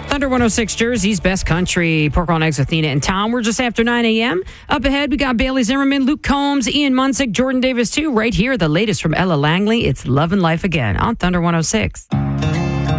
Thunder 106 Jersey's best country. Pork on eggs with Nina and Tom. We're just after 9 a.m. Up ahead, we got Bailey Zimmerman, Luke Combs, Ian Munsick, Jordan Davis, too. Right here, the latest from Ella Langley. It's Love and Life Again on Thunder 106.